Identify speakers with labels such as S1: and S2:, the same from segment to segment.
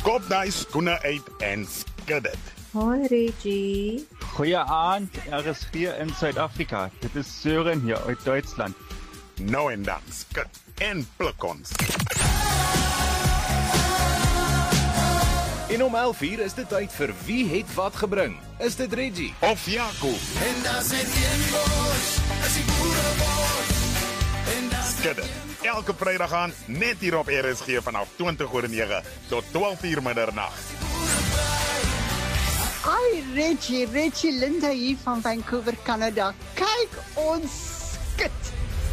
S1: Kop daai skoene uit en skud dit.
S2: Hoi Reggie.
S3: Goeie aand, RSG in Suid-Afrika. Dit is Søren hier uit Duitsland.
S1: Nou en dan, skud en pluk ons.
S4: En om 11:00 is dit tyd vir Wie het wat gebring? Is dit Reggie?
S1: Of Jaco. Skud dit. Elke Vrydag aan, net hier op RSG vanaf 20:09 tot 12:00 middernag.
S5: Hi Reggie, Linda hier van Vancouver, Canada. Kyk ons skit.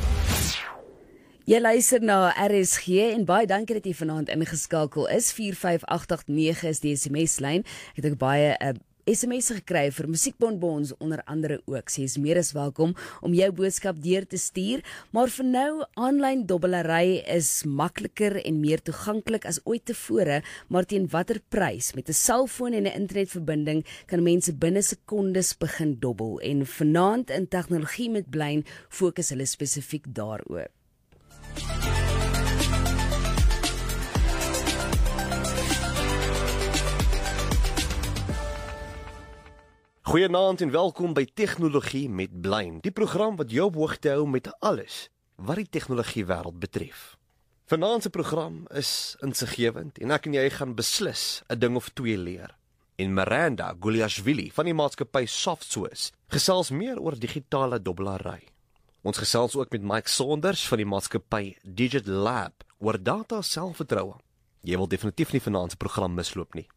S6: Jy luister na RSG en baie dankie dat jy vanaand ingeskakel is. 45889 is die SMS-lyn. Ek het ook baie SMS'e gekry vir musiekbonbons onder andere ook. Sy is meer as welkom om jou boodskap deur te stuur, maar vir nou, aanlyn dobbelary is makliker en meer toeganklik as ooit tevore, maar teen watter prys? Met 'n selfoon en 'n internetverbinding kan mense binne sekondes begin dobbel en vanaand in tegnologie met Blyn fokus hulle spesifiek daaroor.
S4: Goeienaand en welkom by Tegnologie met Blyn, die program wat jou op hoogte hou met alles wat die tegnologie wêreld betref. Vanaand se program is insiggewend en ek en jy gaan beslis 'n ding of twee leer. En Miranda Guliashvili van die maatskappy SoftSwiss gesels meer oor digitale dobbelary. Ons gesels ook met Mike Saunders van die maatskappy DigitLab oor data selfvertroue. Jy wil definitief nie vanaand se program misloop nie.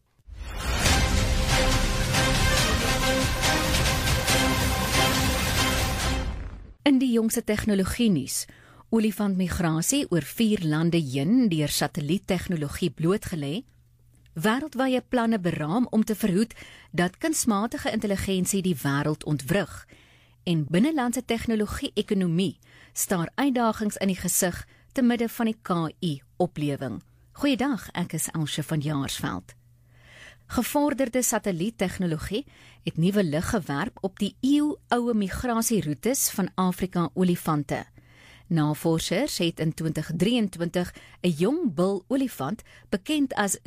S7: In die jongste tegnologie nuus, olifantmigrasie oor 4 lande heen deur satelliettegnologie blootgelê, wêreldwye planne beraam om te verhoed dat kunsmatige intelligensie die wêreld ontwrig, en binnelandse tegnologie-ekonomie staar uitdagings in die gesig te midde van die KI-oplewing. Goeiedag, ek is Elsje van Jaarsveld. Gevorderde satelliettegnologie het nuwe lig gewerp op die eeuoue migrasieroutes van Afrika-olifante. Navorsers het in 2023 'n jong bil olifant, bekend as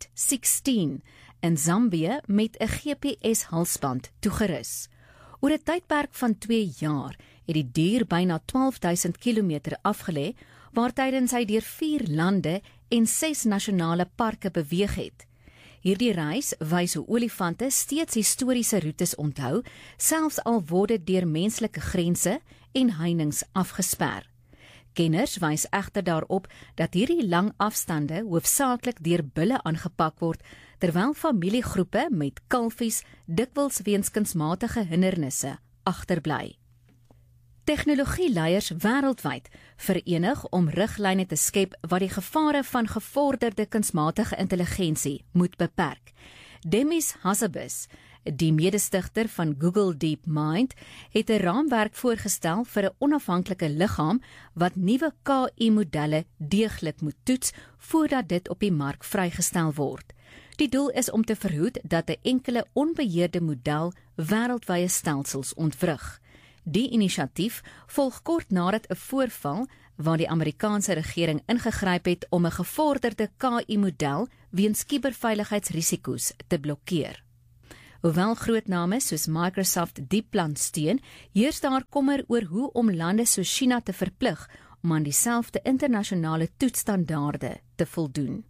S7: Z16, in Zambië met 'n GPS-halsband toegerus. Oor 'n tydperk van 2 jaar het die dier byna 12.000 kilometer afgelê, waartydens hy deur 4 lande en 6 nasionale parke beweeg het. Hierdie reis wys hoe olifante steeds historiese roetes onthou, selfs al word dit deur menslike grense en heininge afgesper. Kenners wys egter daarop dat hierdie lang afstande hoofsaaklik deur bulle aangepak word, terwyl familiegroepe met kalfies dikwels weens kunsmatige hindernisse agterbly. Tegnologieleiers wêreldwyd verenig om riglyne te skep wat die gevare van gevorderde kunsmatige intelligensie moet beperk. Demis Hassabis, die medestigter van Google DeepMind, het 'n raamwerk voorgestel vir 'n onafhanklike liggaam wat nuwe KI-modelle deeglik moet toets voordat dit op die mark vrygestel word. Die doel is om te verhoed dat 'n enkele onbeheerde model wêreldwye stelsels ontwrig. Die inisiatief volg kort nadat 'n voorval waar die Amerikaanse regering ingegryp het om 'n gevorderde KI-model weens kuberveiligheidsrisiko's te blokkeer. Hoewel groot name soos Microsoft die plan steun, heers daar kommer oor hoe om lande soos China te verplig om aan dieselfde internasionale toetsstandaarde te voldoen.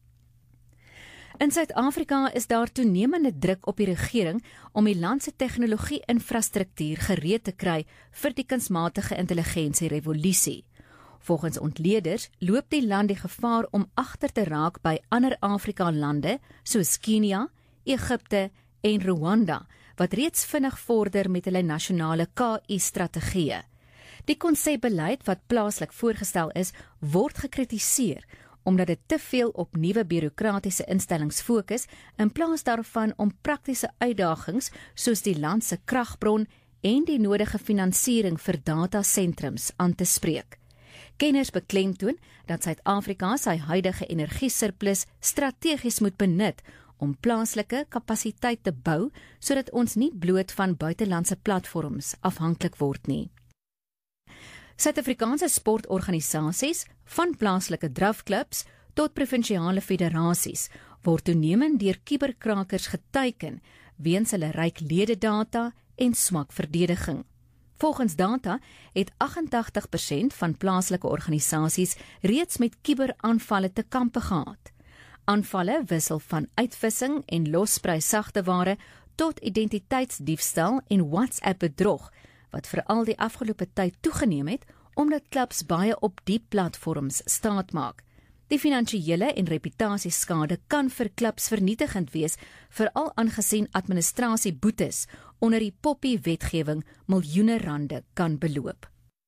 S7: In Suid-Afrika is daar toenemende druk op die regering om die land se tegnologie-infrastruktuur gereed te kry vir die kunsmatige intelligensie-revolusie. Volgens ontleeders loop die land die gevaar om agter te raak by ander Afrika-lande soos Kenia, Egipte en Rwanda, wat reeds vinnig vorder met hulle nasionale KI-strategieë. Die konsepbeleid wat plaaslik voorgestel is, word gekritiseer omdat dit te veel op nuwe bureaukratiese instellings fokus in plaas daarvan om praktiese uitdagings soos die land se kragbron en die nodige finansiering vir datasentrums aan te spreek. Kenners beklemtoon dat Suid-Afrika sy huidige energiesurplus strategies moet benut om plaaslike kapasiteit te bou sodat ons nie bloot van buitelandse platforms afhanklik word nie. Suid-Afrikaanse sportorganisasies, van plaaslike drafklubs tot provinsiale federasies, word toenemend deur kuberkrakers geteiken weens hulle ryk lededata en swak verdediging. Volgens data het 88% van plaaslike organisasies reeds met kuberaanvalle te kampe gehad. Aanvalle wissel van uitvissing en losprys-sagte ware tot identiteitsdiefstal en WhatsApp-bedrog, wat veral die afgelope tyd toegeneem het, omdat klubs baie op die platforms staatmaak. Die finansiële en reputasieskade kan vir klubs vernietigend wees, veral aangesien administrasieboetes onder die poppy-wetgewing miljoene rande kan beloop.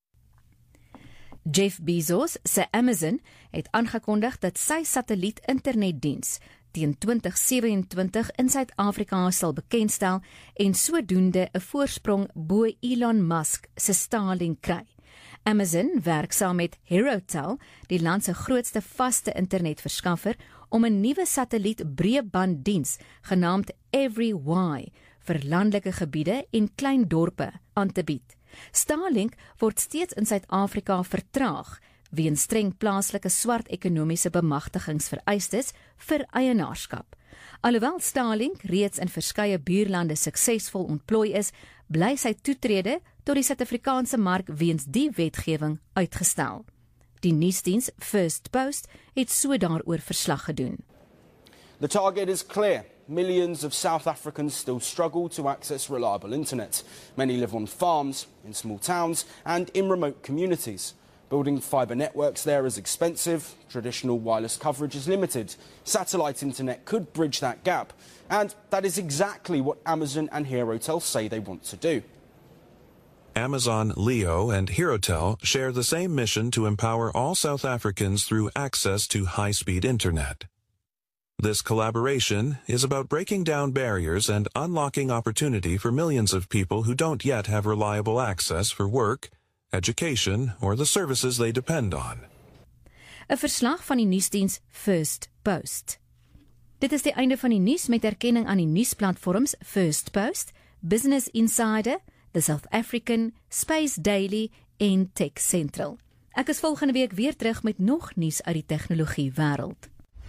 S7: Jeff Bezos se Amazon het aangekondig dat sy satelliet-internetdiens teen 2027 in Suid-Afrika sal bekendstel en sodoende 'n voorsprong bo Elon Musk se Starlink kry. Amazon werk saam met Herotel, die land se grootste vaste internetverskaffer, om 'n nuwe satelliet-breëbanddiens genaamd EveryY vir landelike gebiede en klein dorpe aan te bied. Starlink word steeds in Suid-Afrika vertraag weens streng plaaslike swart ekonomiese bemagtigingsvereistes vir eienaarskap. Alhoewel Starlink reeds in verskeie buurlande suksesvol ontplooi is, bly sy toetrede tot die Suid-Afrikaanse mark weens die wetgewing uitgestel. Die nuusdiens First Post het so daaroor verslag gedoen.
S8: The target is clear. Millions of South Africans still struggle to access reliable internet. Many live on farms, in small towns and in remote communities. Building fibre networks there is expensive, traditional wireless coverage is limited. Satellite internet could bridge that gap, and that is exactly what Amazon and Herotel say they want to do.
S9: Amazon, Leo, and Herotel share the same mission to empower all South Africans through access to high-speed internet. This collaboration is about breaking down barriers and unlocking opportunity for millions of people who don't yet have reliable access for work, education, or the services they depend on.
S7: 'n Verslag van die nuusdiens First Post. Dit is die einde van die nuus met erkenning aan die nuusplatforms First Post, Business Insider, The South African, Space Daily en Tech Central. Ek is volgende week weer terug met nog nuus uit die tegnologie wêreld.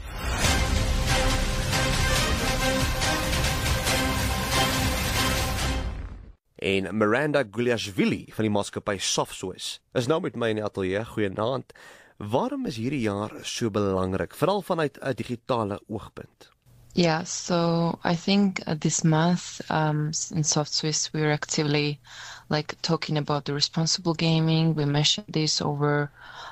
S4: En Miranda Guliashvili van die maatskappy Softsource is nou met my in die ateljee. Goeienaand. Waarom is hierdie jaar so belangrik, veral vanuit 'n digitale oogpunt?
S10: Yeah, so I think this month in Softsource we're actively talking about the responsible gaming. We mentioned this over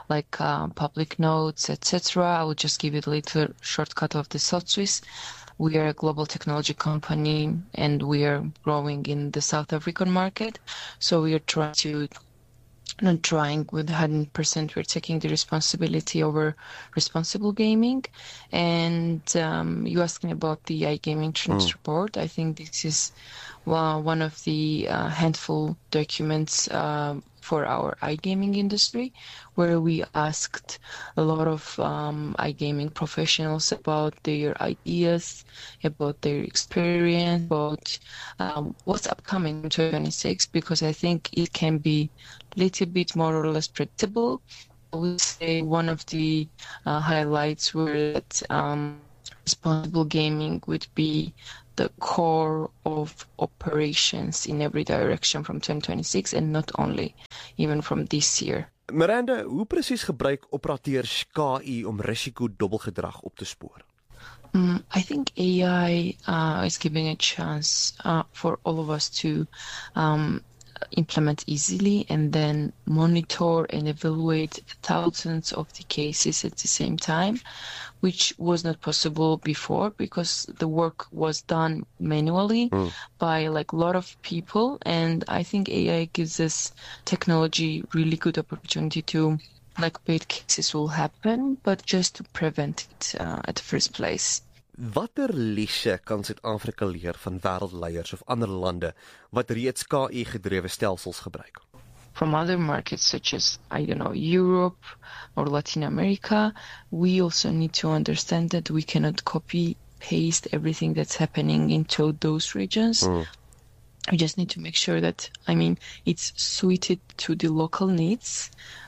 S10: public notes, etc. I will just give you a little shortcut of the Softsource. We are a global technology company and we are growing in the South African market. So we are not trying with 100%, we're taking the responsibility over responsible gaming. And you asking about the iGaming Trends report. I think this is one of the handful documents for our iGaming industry, where we asked a lot of iGaming professionals about their ideas, about their experience, about what's upcoming in 2026, because I think it can be a little bit more or less predictable. I would say one of the highlights were that responsible gaming would be the core of operations in every direction from 2026 and not only even from this year.
S4: Miranda, hoe presies gebruik operateurs KI om risiko-dobbelgedrag op te spoor?
S10: I think AI is giving a chance for all of us to implement easily and then monitor and evaluate thousands of the cases at the same time, which was not possible before because the work was done manually by a lot of people. And I think AI gives us technology really good opportunity to bad cases will happen, but just to prevent it at the first place.
S4: Watter lesse kan Suid-Afrika leer van wêreldleiers of ander lande wat reeds KI-gedrewe stelsels gebruik?
S10: From other markets such as, Europe or Latin America, we also need to understand that we cannot copy-paste everything that's happening into those regions. we just need to make sure that, I mean, it's suited to the local needs,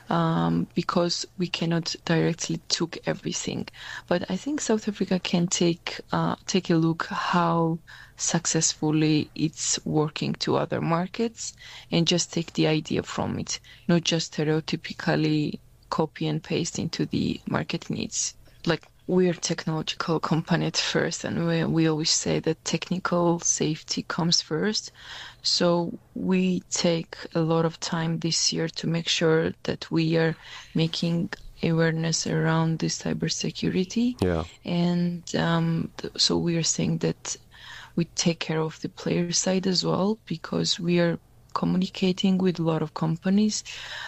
S10: because we cannot directly took everything. But I think South Africa can take a look how successfully it's working to other markets and just take the idea from it, not just stereotypically copy and paste into the market needs. Like, we're a technological company at first, and we always say that technical safety comes first. So we take a lot of time this year to make sure that we are making awareness around this cybersecurity.
S4: Yeah.
S10: And so we are saying that we take care of the player side as well, because we are communicating with a lot of companies,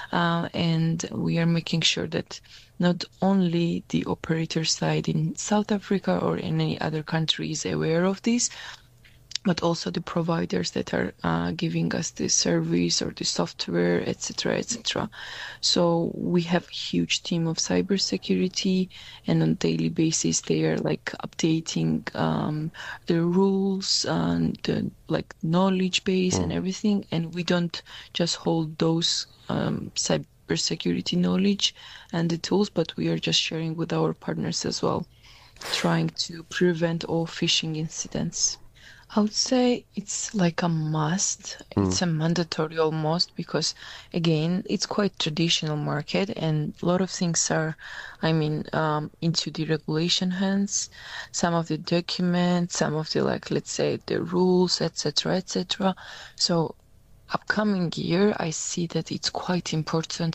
S10: and we are making sure that not only the operator side in South Africa or in any other country is aware of this, but also the providers that are giving us the service or the software, etc., etc. So we have a huge team of cybersecurity, and on a daily basis they are like updating the rules and the like knowledge base and everything. And we don't just hold those cybersecurity knowledge and the tools, but we are just sharing with our partners as well, trying to prevent all phishing incidents. I would say it's like a must. It's a mandatory almost, because again, it's quite traditional market, and a lot of things are, I mean, into the regulation hands. Some of the documents, some of the, like, let's say the rules, etc., etc. So upcoming year, I see that it's quite important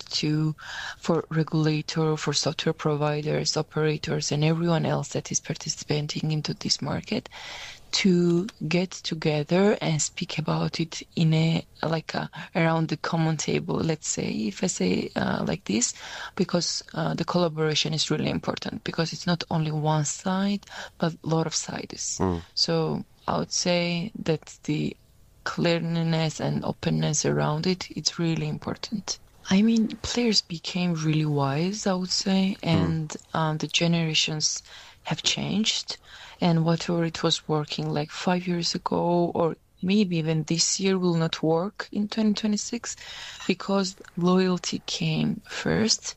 S10: for regulator, for software providers, operators, and everyone else that is participating into this market to get together and speak about it in around the common table, let's say, if I say like this, because the collaboration is really important, because it's not only one side, but a lot of sides. So I would say that the clearness and openness around it, it's really important. I mean, players became really wise, I would say, and the generations have changed, and whatever it was working like 5 years ago, or maybe even this year, will not work in 2026, because loyalty came first.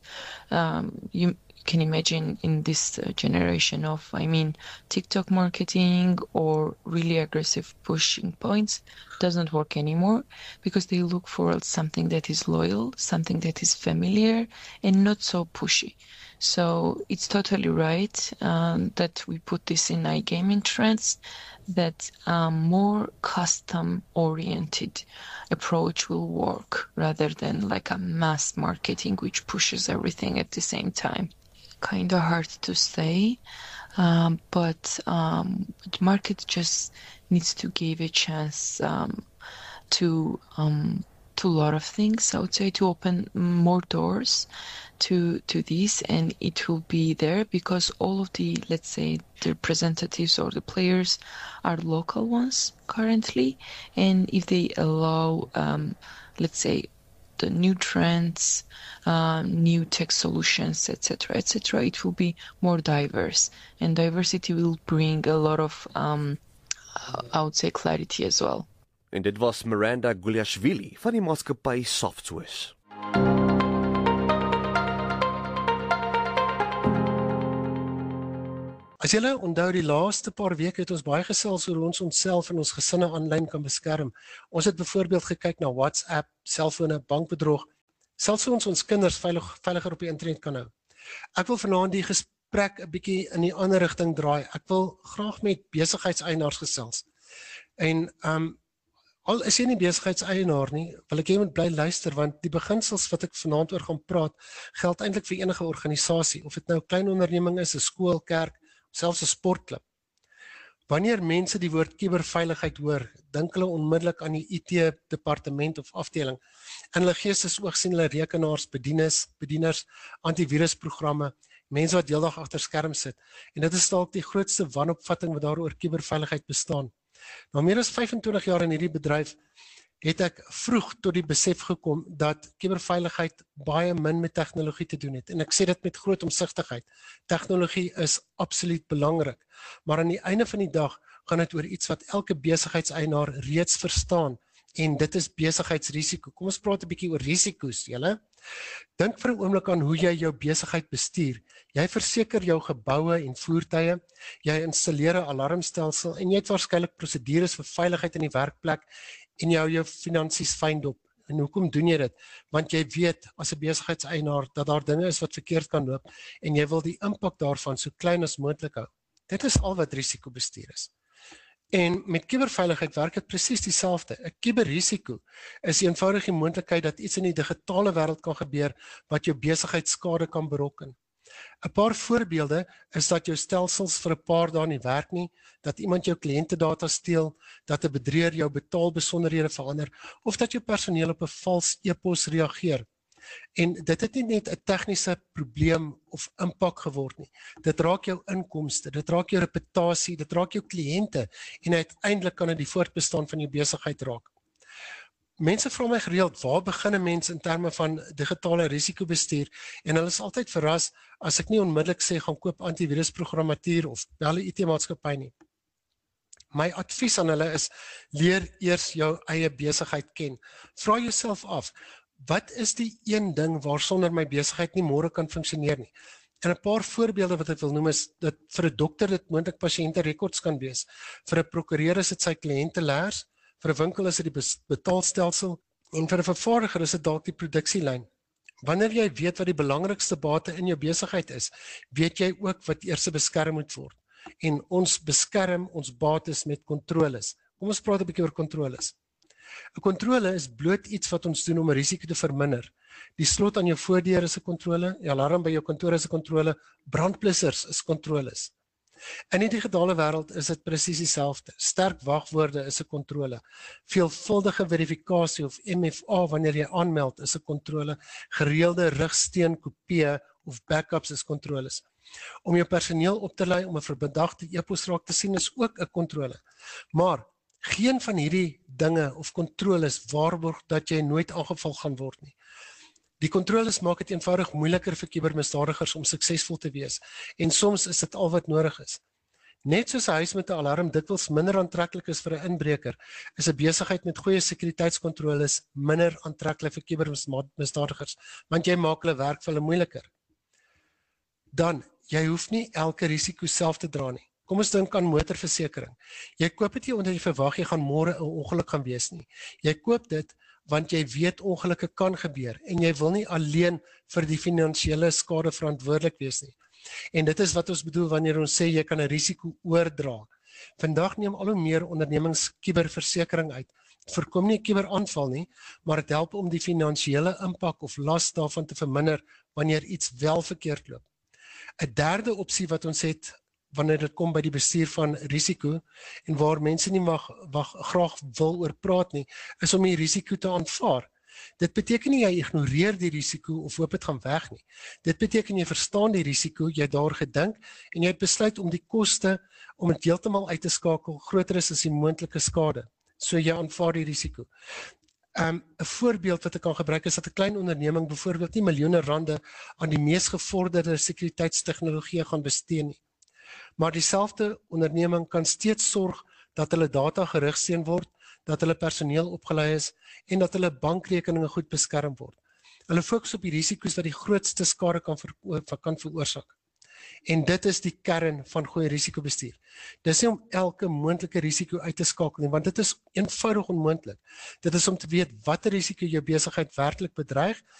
S10: You can imagine in this generation of, I mean, TikTok marketing or really aggressive pushing points doesn't work anymore, because they look for something that is loyal, something that is familiar and not so pushy. So it's totally right that we put this in iGaming trends, that more custom-oriented approach will work rather than like a mass marketing which pushes everything at the same time. Kind of hard to say, but the market just needs to give a chance to a lot of things, I would say, to open more doors to this, and it will be there because all of the, let's say, the representatives or the players are local ones currently, and if they allow, let's say, the new trends, new tech solutions, etc., etc., it will be more diverse, and diversity will bring a lot of, I would say, clarity as well.
S4: En dit was Miranda Guliashvili van die maatskappy Softsource.
S11: As julle onthou, die laaste paar weke het ons baie gesels oor ons onsself en ons gesinne aanlyn kan beskerm. Ons het byvoorbeeld gekyk na WhatsApp, selfone, bankbedrog, selfs hoe ons kinders veiliger op die internet kan hou. Ek wil vanaand die gesprek 'n bietjie in die ander rigting draai. Ek wil graag met besigheidseienaars gesels. En al is jy nie besigheidseienaar nie, wil ek jy moet bly luister, want die beginsels wat ek vanaand oor gaan praat, geld eintlik vir enige organisasie, of dit nou 'n klein onderneming is, 'n skool, kerk, selfs 'n sportklub. Wanneer mense die woord kuberveiligheid hoor, dink hulle onmiddellik aan die IT-departement of afdeling. In hulle geestesoog sien hulle rekenaars, bedieners, antivirusprogramme, mense wat heeldag agter skerms sit. En dit is dalk die grootste wanopvatting wat daar oor kuberveiligheid bestaan. Nou meer as 25 jaar in hierdie bedryf het ek vroeg tot die besef gekom dat kuberveiligheid baie min met tegnologie te doen het. En ek sê dit met groot omsigtigheid. Tegnologie is absoluut belangrik, maar aan die einde van die dag gaan dit oor iets wat elke besigheidseienaar reeds verstaan En dit is besigheidsrisiko. Kom ons praat 'n bietjie oor risiko's, julle. Dink vir 'n oomblik aan hoe jy jou besigheid bestuur. Jy verseker jou geboue en voertuie, jy installeer 'n alarmstelsel en jy het waarskynlik prosedures vir veiligheid in die werkplek en jy hou jou finansies fyn dop. En hoekom doen jy dit? Want jy weet as 'n besigheidseienaar dat daar dinge is wat verkeerd kan loop en jy wil die impak daarvan so klein as moontlik hou. Dit is al wat risikobestuur is. En met kuberveiligheid werk dit presies dieselfde. 'n Kuberrisiko is eenvoudig die moontlikheid dat iets in die digitale wêreld kan gebeur wat jou besigheid skade kan berokken. 'n Paar voorbeelde is dat jou stelsels vir 'n paar dae nie werk nie, dat iemand jou kliëntedata steel, dat 'n bedrieër jou betaalbesonderhede verander of dat jou personeel op 'n vals e-pos reageer. En dit het nie net 'n tegniese probleem of impak geword nie. Dit raak jou inkomste, dit raak jou reputasie, dit raak jou kliënte en uiteindelik kan dit die voortbestaan van jou besigheid raak. Mense vra my gereeld, waar begin 'n mens in terme van digitale risikobestuur? En hulle is altyd verras as ek nie onmiddellik sê gaan koop antivirusprogrammatuur of bel 'n IT-maatskappy nie. My advies aan hulle is, leer eers jou eie besigheid ken. Vra jouself af, wat is die een ding waarsonder my besigheid nie môre kan funksioneer nie? En 'n paar voorbeelde wat ek wil noem is, dat vir 'n dokter dit moontlik pasiënte rekords kan wees. Vir 'n prokureur is dit sy kliënte leers, vir 'n winkel is dit die betaalstelsel en vir 'n vervaardiger is dit dalk die produksielyn. Wanneer jy weet wat die belangrikste bate in jou besigheid is, weet jy ook wat eers beskerm moet word. En ons beskerm ons bates met kontroles. Kom ons praat 'n bietjie oor kontroles. 'n Kontrole is bloot iets wat ons doen om 'n risiko te verminder. Die slot aan jou voordeur is 'n kontrole, die alarm by jou kantoor is 'n kontrole, brandblussers is kontroles. In die digitale wêreld is dit presies dieselfde. Sterk wagwoorde is 'n kontrole. Veelvuldige verifikasie of MFA wanneer jy aanmeld is 'n kontrole. Gereelde rigsteen kopieë of backups is kontroles. Om jou personeel op te lei om 'n verbindagte e-pos raak te sien is ook 'n kontrole. Maar geen van hierdie dinge of kontroles waarborg dat jy nooit aangeval gaan word nie. Die kontroles maak dit eenvoudig moeiliker vir kubermisdadigers om suksesvol te wees en soms is dit al wat nodig is. Net soos 'n huis met 'n alarm dikwels minder aantreklik is vir 'n inbreker, is 'n besigheid met goeie sekuriteitskontroles minder aantreklik vir kubermisdadigers, want jy maak hulle werk vir hulle moeiliker. Dan, jy hoef nie elke risiko self te dra nie. Kom ons dink aan motorversekering. Jy koop dit nie omdat jy verwag jy gaan môre 'n ongeluk gaan wees nie. Jy koop dit want jy weet ongelukke kan gebeur en jy wil nie alleen vir die finansiële skade verantwoordelik wees nie. En dit is wat ons bedoel wanneer ons sê jy kan 'n risiko oordra. Vandag neem al hoe meer ondernemings kuberversekering uit. Dit voorkom nie 'n kuberaanval nie, maar dit help om die finansiële impak of las daarvan te verminder wanneer iets wel verkeerd loop. 'n Derde opsie wat ons het wanneer dit kom by die bestuur van risiko en waar mense nie graag wil oor praat nie, is om die risiko te aanvaar. Dit beteken nie jy ignoreer die risiko of hoop dit gaan weg nie. Dit beteken jy verstaan die risiko, jy het daar gedink en jy het besluit om die koste om dit heeltemal uit te skakel groter is as die moontlike skade. So jy aanvaar die risiko. 'n Voorbeeld wat ek kan gebruik is dat 'n klein onderneming byvoorbeeld nie miljoene rande aan die mees gevorderde sekuriteitstegnologie gaan bestee nie. Maar dieselfde onderneming kan steeds sorg dat hulle data gerigsteen word, dat hulle personeel opgelei is en dat hulle bankrekeninge goed beskerm word. Hulle fokus op die risiko's wat die grootste skade kan veroorsaak. En dit is die kern van goeie risikobestuur. Dis nie om elke moontlike risiko uit te skakel nie, want dit is eenvoudig onmoontlik. Dit is om te weet watter risiko jou besigheid werklik bedreig